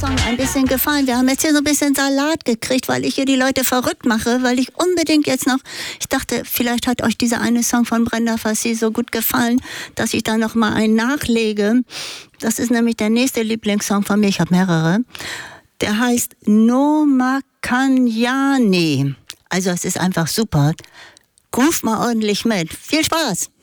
Song ein bisschen gefallen. Wir haben jetzt hier so ein bisschen Salat gekriegt, weil ich hier die Leute verrückt mache, weil ich unbedingt jetzt noch, ich dachte, vielleicht hat euch dieser eine Song von Brenda Fassie so gut gefallen, dass ich da noch mal einen nachlege. Das ist nämlich der nächste Lieblingssong von mir, ich habe mehrere. Der heißt No Makanyane. Also es ist einfach super. Ruf mal ordentlich mit. Viel Spaß!